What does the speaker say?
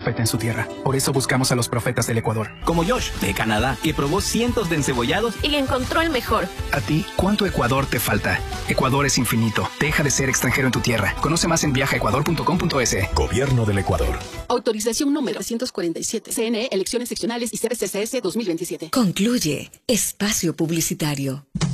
profeta en su tierra. Por eso buscamos a los profetas del Ecuador. Como Josh, de Canadá, que probó cientos de encebollados y encontró el mejor. A ti, ¿cuánto Ecuador te falta? Ecuador es infinito. Deja de ser extranjero en tu tierra. Conoce más en viajaecuador.com.es. Gobierno del Ecuador. Autorización número 147. CNE, elecciones seccionales y CBCCS 2027. Concluye Espacio Publicitario.